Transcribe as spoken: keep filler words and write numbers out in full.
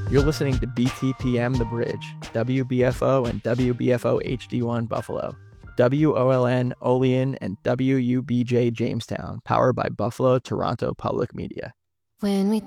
You're listening to B T P M The Bridge, W B F O and W B F O H D one Buffalo, W O L N Olean, and W U B J Jamestown, powered by Buffalo Toronto Public Media. When we